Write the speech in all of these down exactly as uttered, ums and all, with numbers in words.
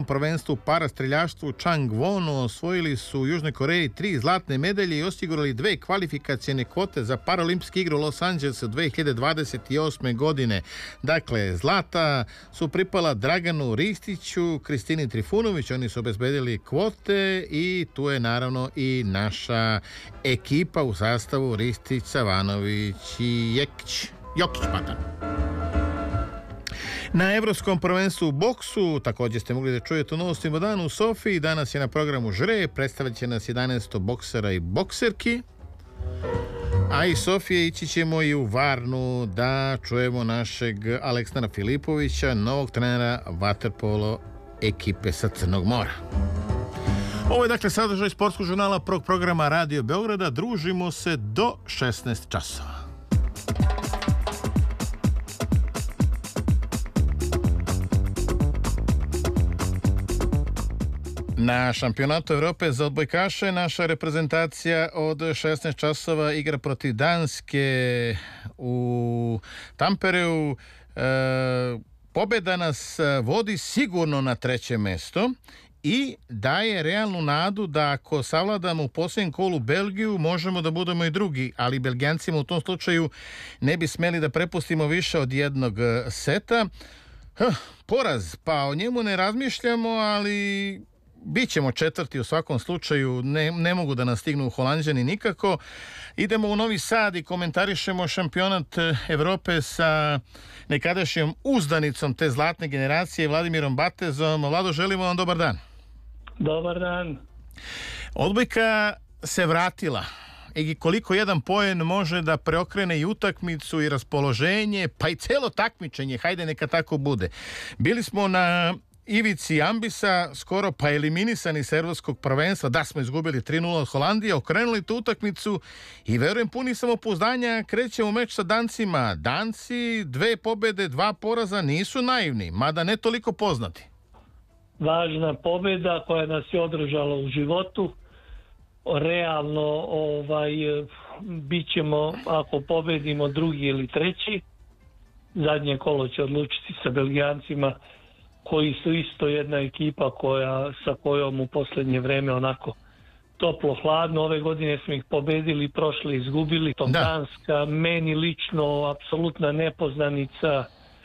prvenstvu parastreljaštvu Changwonu osvojili su u Južnoj Koreji tri zlatne medalje i osigurali dve kvalifikacijene kvote za paraolimpijske igre u Los Angelesu dve hiljade dvadeset osme godine. Dakle, zlata su pripala Draganu Ristiću, Kristini Trifunović, oni su obezbedili kvote i tu je naravno i naša ekipa u sastavu Ristić, Savanović i Jekić. Jokić, pardon. Na Evropskom prvenstvu u boksu također ste mogli da čujete u novostima dana u Sofiji. Danas je na programu žre, predstavit će nas jedanaest boksera i bokserki. A iz Sofije ići ćemo i u Varnu da čujemo našeg Aleksandra Filipovića, novog trenera vaterpolo ekipe sa Crnog mora. Ovo je dakle sadržaj sportskog žurnala prvog programa Radio Beograda. Družimo se do šesnaest časova. Na šampionatu Evrope za odbojkaše naša reprezentacija od šesnaest časova igra protiv Danske u Tampereu. E, pobjeda nas vodi sigurno na treće mesto i daje realnu nadu da ako savladamo u posljednjem kolu Belgiju, možemo da budemo i drugi, ali Belgijancima u tom slučaju ne bi smeli da prepustimo više od jednog seta. Huh, poraz, pa o njemu ne razmišljamo, ali bićemo četvrti u svakom slučaju, ne, ne mogu da nas stignu Holanđani nikako. Idemo u Novi Sad i komentarišemo šampionat Evrope sa nekadašnjom uzdanicom te zlatne generacije, Vladimirom Batezom. Vlado, želimo vam dobar dan. Dobar dan. Odbojka se vratila. I koliko jedan poen može da preokrene i utakmicu i raspoloženje, pa i celo takmičenje, hajde neka tako bude. Bili smo na ivici ambisa, skoro pa eliminisani s evropskog prvenstva, da smo izgubili tri nula od Holandije, okrenuli tu utakmicu i verujem puni samopouzdanja krećemo meč sa Dancima. Danci, dve pobede, dva poraza, nisu naivni, mada ne toliko poznati. Važna pobeda koja nas je održala u životu. Realno ovaj, bit ćemo, ako pobedimo, drugi ili treći. Zadnje kolo će odlučiti sa Belgijancima, koji su isto jedna ekipa koja, sa kojom u posljednje vreme onako toplo hladno. Ove godine smo ih pobedili, prošli izgubili. Danska, meni lično apsolutna nepoznanica,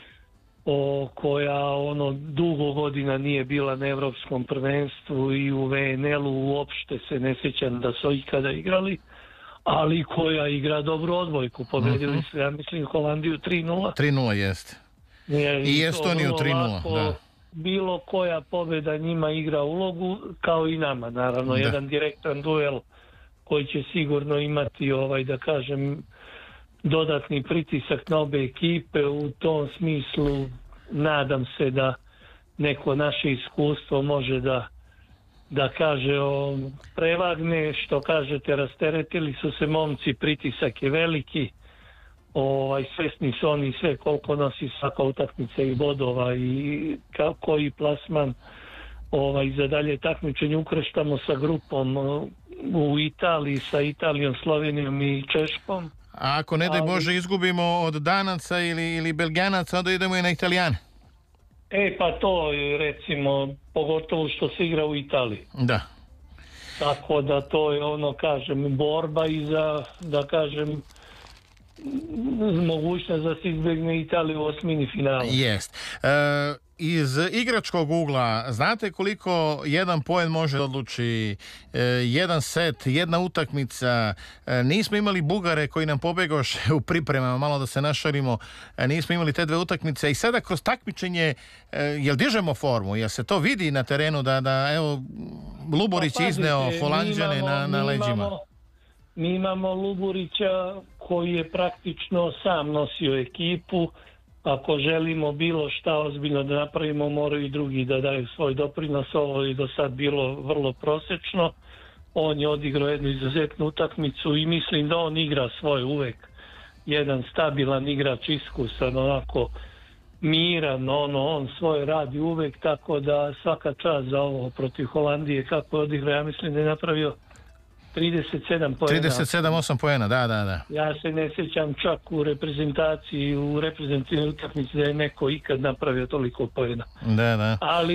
o, koja ono dugo godina nije bila na evropskom prvenstvu i u V N L-u uopšte se ne sjećam da su ikada igrali, ali koja igra dobru odbojku. Pobedili su, ja mislim, Holandiju tri nula. tri nula jeste. I Estoniju tri nula, da. Bilo koja pobjeda njima igra ulogu, kao i nama, naravno. Da. Jedan direktan duel koji će sigurno imati, ovaj, da kažem, dodatni pritisak na obe ekipe. U tom smislu nadam se da neko naše iskustvo može da, da kaže o, prevagne. Što kažete, rasteretili su se momci, pritisak je veliki. Ovaj, svesni su oni sve koliko nosi svaka utakmica i bodova i kako i plasman ovaj, za dalje takmičenje. Ukrštamo sa grupom u Italiji, sa Italijom, Slovenijom i Češkom. A ako ne daj Bože izgubimo od Danaca ili, ili Belgijanaca, onda idemo i na Italijane. E pa to recimo, pogotovo što se igra u Italiji. Da. Tako da to je ono, kažem, borba i za, da kažem, mogućnost da se izbjegne Italiju u osmini finala. Jest. E, iz igračkog ugla, znate koliko jedan poen može da odluči, e, jedan set, jedna utakmica? E, nismo imali Bugare koji nam pobegoše u pripremama, malo da se našalimo, e, nismo imali te dve utakmice i sada kroz takmičenje, e, jel dižemo formu? Jel se to vidi na terenu da, da evo, Luborić pa, izneo Holanđane na, na leđima? Imamo, mi imamo Luburića koji je praktično sam nosio ekipu. Ako želimo bilo šta ozbiljno da napravimo, moraju i drugi da daju svoj doprinos. Ovo je do sad bilo vrlo prosečno. On je odigrao jednu izuzetnu utakmicu i mislim da on igra svoj uvek. Jedan stabilan igrač, iskusan, onako miran, ono, on svoje radi uvek, tako da svaka čast za ovo protiv Holandije kako je odigrao. Ja mislim da je napravio trideset sedam poena. trideset sedam osam poena, da, da, da. Ja se ne sjećam čak u reprezentaciji, u reprezentativnoj utakmici da je neko ikad napravio toliko poena. Da, da. Ali